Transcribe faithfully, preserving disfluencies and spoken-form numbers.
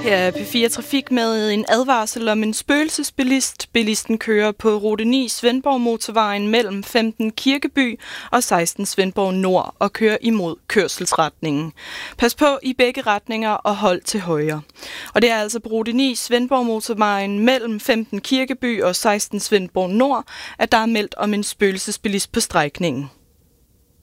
Her er P fire Trafik med en advarsel om en spøgelsesbilist. Bilisten kører på rute ni Svendborg Motorvejen mellem femten Kirkeby og seksten Svendborg Nord og kører imod kørselsretningen. Pas på i begge retninger og hold til højre. Og det er altså på rute ni Svendborg Motorvejen mellem femten Kirkeby og seksten Svendborg Nord, at der er meldt om en spøgelsesbilist på strækningen.